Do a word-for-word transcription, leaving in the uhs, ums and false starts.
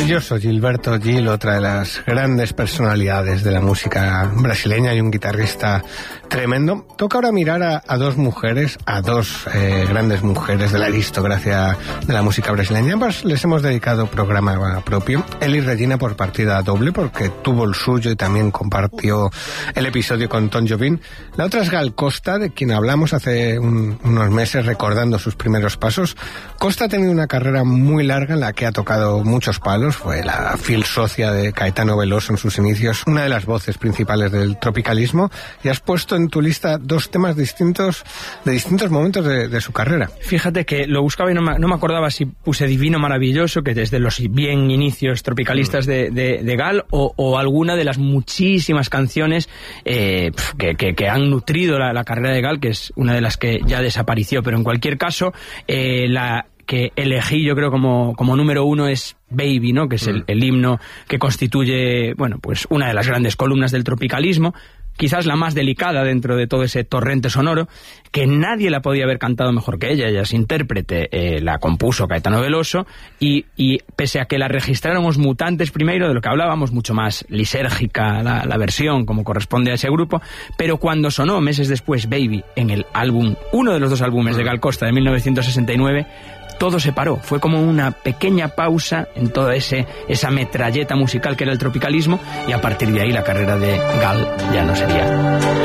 Maravilloso Gilberto Gil, otra de las grandes personalidades de la música brasileña y un guitarrista tremendo. Toca ahora mirar a, a dos mujeres, a dos eh, grandes mujeres de la aristocracia de la música brasileña. Ambas les hemos dedicado programa propio. Elis Regina por partida doble, porque tuvo el suyo y también compartió el episodio con Tom Jobim. La otra es Gal Costa, de quien hablamos hace un, unos meses recordando sus primeros pasos. Costa ha tenido una carrera muy larga en la que ha tocado muchos palos. Fue la fiel socia de Caetano Veloso en sus inicios, una de las voces principales del tropicalismo, y has puesto en tu lista dos temas distintos de distintos momentos de, de su carrera. Fíjate que lo buscaba y no me, no me acordaba si puse Divino Maravilloso, que desde los bien inicios tropicalistas de, de, de Gal, o, o alguna de las muchísimas canciones eh, que, que, que han nutrido la, la carrera de Gal, que es una de las que ya desapareció, pero en cualquier caso eh, la que elegí yo creo como, como número uno es Baby, ¿no? Que es el, el himno que constituye, bueno, pues una de las grandes columnas del tropicalismo, quizás la más delicada dentro de todo ese torrente sonoro, que nadie la podía haber cantado mejor que ella. Ella es intérprete, eh, la compuso Caetano Veloso, y, y pese a que la registráramos Mutantes primero, de lo que hablábamos, mucho más lisérgica la, la versión, como corresponde a ese grupo, pero cuando sonó meses después Baby en el álbum, uno de los dos álbumes de Gal Costa de mil novecientos sesenta y nueve, todo se paró. Fue como una pequeña pausa en toda ese, esa metralleta musical que era el tropicalismo, y a partir de ahí la carrera de Gal ya no sería